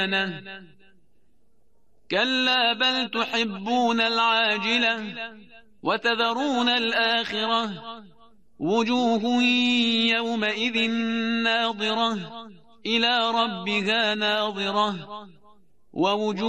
كلا بل تحبون العاجلة وتذرون الآخرة وجوه يومئذ ناظرة إلى ربها ناظرة ووجوه